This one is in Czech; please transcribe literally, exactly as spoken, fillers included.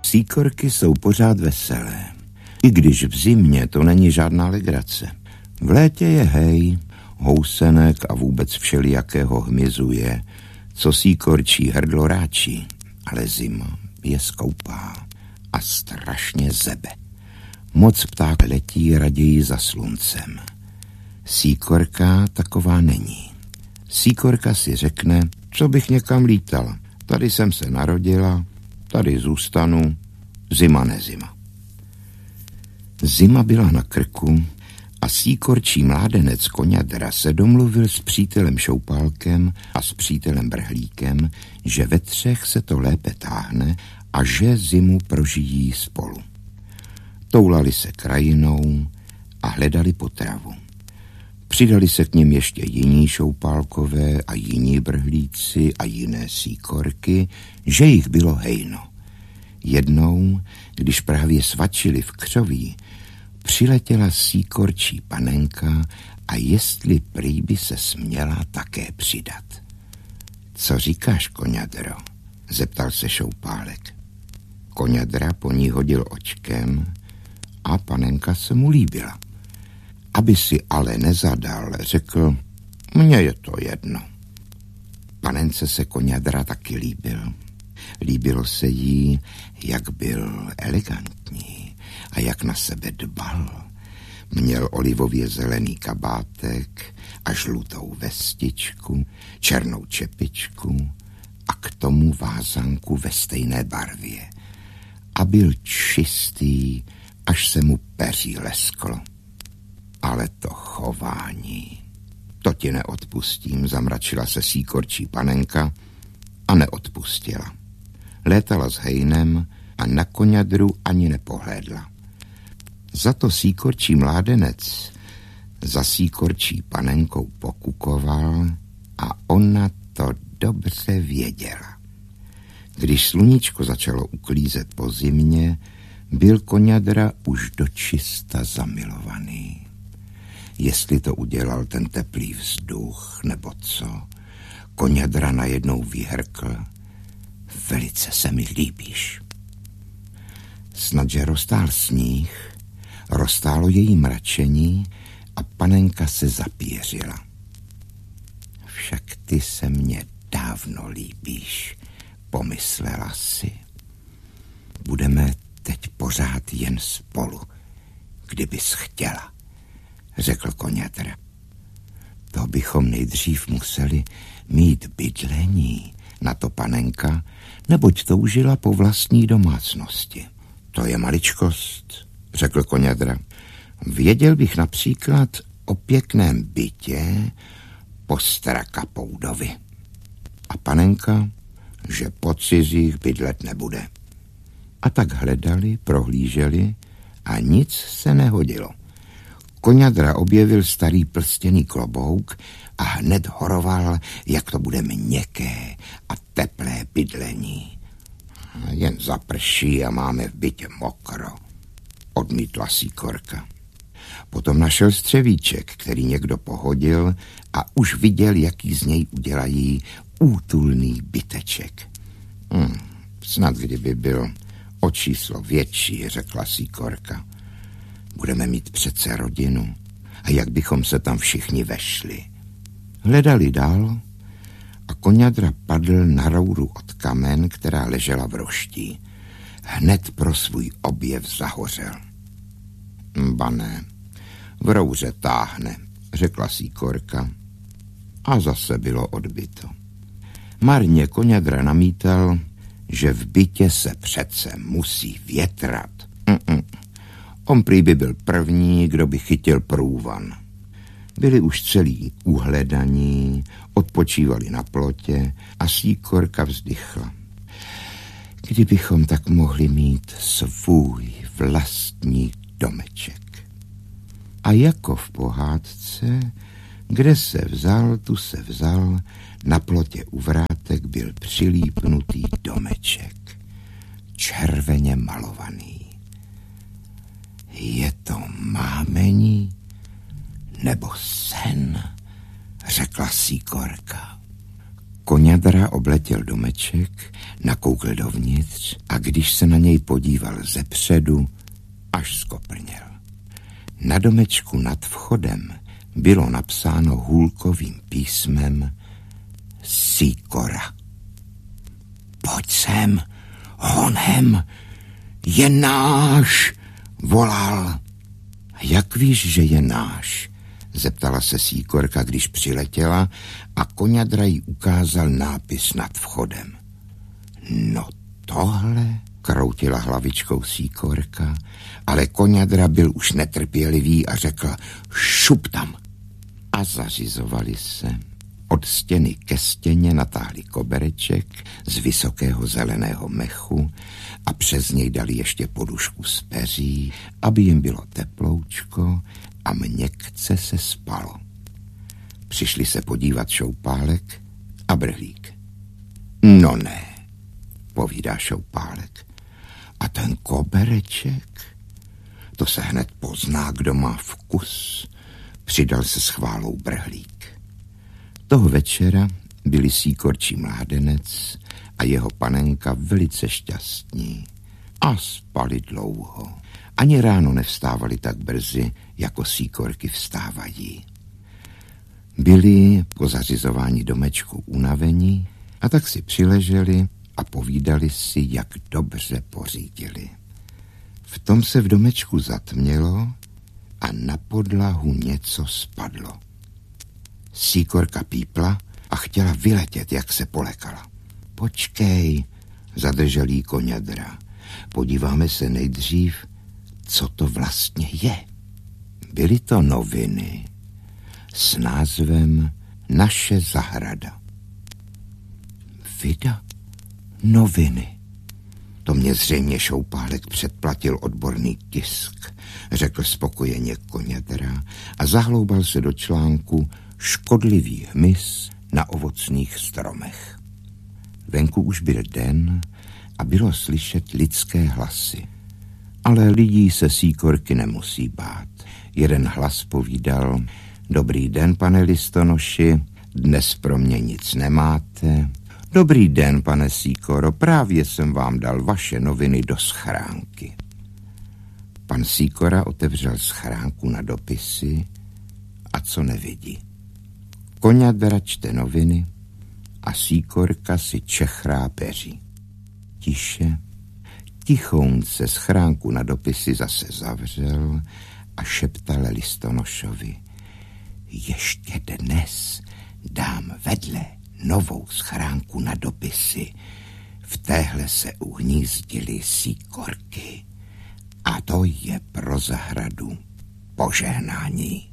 Síkorky jsou pořád veselé. I když v zimě to není žádná legrace. V létě je hej, housenek a vůbec všelijakého hmyzu je, co síkorčí hrdlo ráčí. Ale zima je skoupá a strašně zebe. Moc pták letí raději za sluncem. Síkorka taková není. Síkorka si řekne, co bych někam lítala. Tady jsem se narodila, tady zůstanu, zima nezima. Zima byla na krku a síkorčí mládenec Koňadra se domluvil s přítelem Šoupálkem a s přítelem Brhlíkem, že ve třech se to lépe táhne a že zimu prožijí spolu. Toulali se krajinou a hledali potravu. Přidali se k nim ještě jiní Šoupálkové a jiní Brhlíci a jiné síkorky, že jich bylo hejno. Jednou, když právě svačili v křoví, přiletěla síkorčí panenka a jestli prý by se směla také přidat. Co říkáš, Koňadro? Zeptal se Šoupálek. Koňadra po ní hodil očkem a panenka se mu líbila. Aby si ale nezadal, řekl, mně je to jedno. Panence se Koňadra taky líbil. Líbilo se jí, jak byl elegantní a jak na sebe dbal. Měl olivově zelený kabátek a žlutou vestičku, černou čepičku a k tomu vázanku ve stejné barvě. A byl čistý, až se mu peří lesklo. Ale to chování, to ti neodpustím, zamračila se síkorčí panenka a neodpustila. Létala s hejnem a na Koňadru ani nepohlédla. Za to síkorčí mládenec za síkorčí panenkou pokukoval a ona to dobře věděla. Když sluníčko začalo uklízet po zimě, byl Koňadra už dočista zamilovaný. Jestli to udělal ten teplý vzduch, nebo co, Koňadra najednou vyhrkl, velice se mi líbíš. Snadže roztál sníh, roztálo její mračení a panenka se zapířila. Však ty se mně dávno líbíš, pomyslela si. Budeme teď pořád jen spolu, kdybys chtěla, řekl Koňadra. To bychom nejdřív museli mít bydlení, na to panenka, neboť toužila po vlastní domácnosti. To je maličkost, řekl Koňadra. Věděl bych například o pěkném bytě po Strakapoudovi. A panenka, že po cizích bydlet nebude. A tak hledali, prohlíželi a nic se nehodilo. Koňadra objevil starý prstěný klobouk a hned horoval, jak to bude měkké a teplé bydlení. Jen zaprší a máme v bytě mokro, odmítla síkorka. Potom našel střevíček, který někdo pohodil a už viděl, jaký z něj udělají útulný byteček. Hm, snad kdyby byl o číslo větší, řekla síkorka. Budeme mít přece rodinu a jak bychom se tam všichni vešli. Hledali dál a Koňadra padl na rouru od kamen, která ležela v roští. Hned pro svůj objev zahořel. Ba ne, v rouře táhne, řekla síkorka a zase bylo odbyto. Marně Koňadra namítal, že v bytě se přece musí větrat. Mm-mm. On prý by byl první, kdo by chytil průvan. Byli už celý uhledaní, odpočívali na plotě a síkorka vzdychla. Kdybychom tak mohli mít svůj vlastní domeček. A jako v pohádce, kde se vzal, tu se vzal, na plotě u vrátek byl přilípnutý domeček, červeně malovaný. Je to mámení nebo sen, řekla síkorka. Koňadra obletěl domeček, nakoukl dovnitř a když se na něj podíval zepředu, až skoprněl. Na domečku nad vchodem bylo napsáno hůlkovým písmem Sýkora. Pojď sem, honem, je náš, volal. Jak víš, že je náš? Zeptala se Sýkorka, když přiletěla a Koňadra jí ukázal nápis nad vchodem. No tohle, kroutila hlavičkou Sýkorka, ale Koňadra byl už netrpělivý a řekl šup tam. A zařizovali se. Od stěny ke stěně natáhli kobereček z vysokého zeleného mechu a přes něj dali ještě podušku z peří, aby jim bylo teploučko a měkce se spalo. Přišli se podívat Šoupálek a Brhlík. No ne, povídá Šoupálek. A ten kobereček? To se hned pozná, kdo má vkus, přidal se s chválou Brhlík. Toho večera byli Sýkorčí mládenec a jeho panenka velice šťastní a spali dlouho. Ani ráno nevstávali tak brzy, jako Sýkorky vstávají. Byli po zařizování domečku unavení a tak si přileželi a povídali si, jak dobře pořídili. V tom se v domečku zatmělo a na podlahu něco spadlo. Sýkorka pípla a chtěla vyletět, jak se polekala. Počkej, zadržel jí Koňadra. Podíváme se nejdřív, co to vlastně je. Byly to noviny s názvem Naše zahrada. Vida? Noviny. To mě zřejmě Šoupálek předplatil odborný tisk, řekl spokojeně Koňadra a zahloubal se do článku Škodlivý hmyz na ovocných stromech. Venku už byl den a bylo slyšet lidské hlasy. Ale lidí se Sýkorky nemusí bát. Jeden hlas povídal: Dobrý den, pane listonoši, dnes pro mě nic nemáte. Dobrý den, pane Sýkoro, právě jsem vám dal vaše noviny do schránky. Pan Sýkora otevřel schránku na dopisy a co nevidí. Koňadra čte noviny a Sýkorka si čechrá peří. Tiše, tichounce schránku na dopisy zase zavřel a šeptal listonošovi: Ještě dnes dám vedle novou schránku na dopisy. V téhle se uhnízdily Sýkorky a to je pro zahradu požehnání.